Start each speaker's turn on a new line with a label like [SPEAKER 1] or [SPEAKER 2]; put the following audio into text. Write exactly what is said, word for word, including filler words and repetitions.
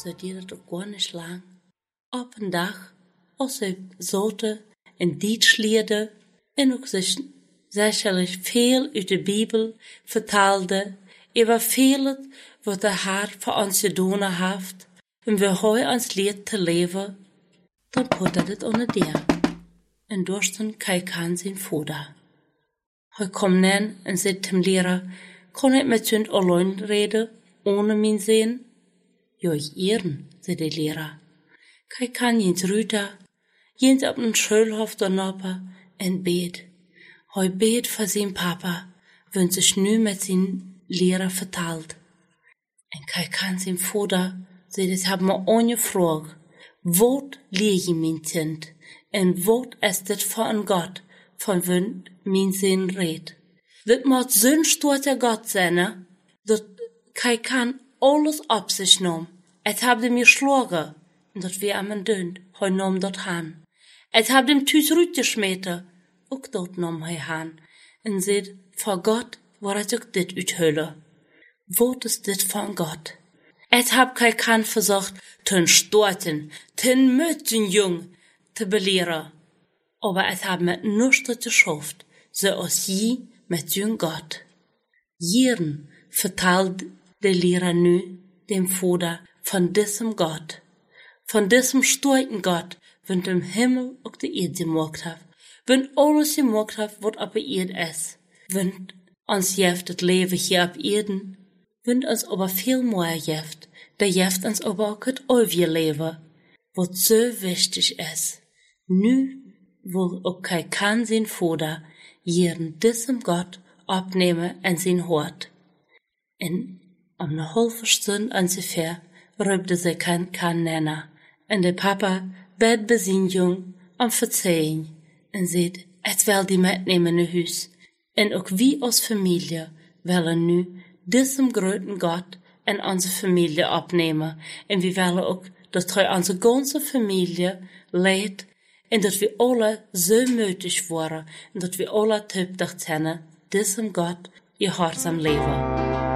[SPEAKER 1] zo duurde het ook gar niet lang. Op een dag, als ze zoten en dit leerde en ook zich sicherlich veel uit de Bibel vertaalde, über vieles, wat de Heer voor ons gedaan heeft, en we hij ons leert te leven, dan puttert het onder der. En dorsten kijken zijn vader. Hij komt nen en zegt hem leraar, kan ik met jullie alleen reden, ohne mijn zin? Ja, ich ehren, zei de leraar. Kijk kan jens ruiter, jens op een schoolhof doornoppen en beet. Hij beet voor zijn papa, wenn zich nu met zijn leraar vertaalt. En kijk kan zijn vader, zei het heb me ohne vraag, wat leer je mijn kind, en wat is dit voor een God, van wie mijn zin redt? Dit moet zo'n stoute God zijn, hè? Dat hij kan alles op zich nemen. Het heb hem geslagen, en dat we hem een dund, hij nam dat aan. Het heb hem thuis uitgesmeten, ook dat nam hij aan. En zei, voor God waar het ook dit uithullen. Wat is dit van God? Het heb hij kan verzocht, ten storten, ten mütten jong, te beleren. Aber het heb met niets geschafft, zoals je met jong God. Jeren vertelt de leraar nu dem Vater von diesem Gott, von diesem starken Gott, wenn dem Himmel auch die Erde gemacht hat, wenn alles gemacht hat, was auf der Erde ist, wenn uns jeft das Leben hier auf Erden, wenn uns aber viel mehr jeft, der jeft uns aber auch das ewige Leben, was so wichtig ist. Nu will auch kein kann sein Vater jeden diesem Gott abnehmen in sein Hort. En om een halve stund ongeveer rübde ze kein kan nenner. En de papa bed bij zijn jong om verzeihing. En zei, het wil die metnemen naar huis. En ook wie als familie willen nu diesem groten God en onze familie opnemen. En we willen ook dat hij onze ganze familie leidt. En dat we alle zo mutig worden. En dat we alle tüchtig zijn, diesem God gehorsam leven.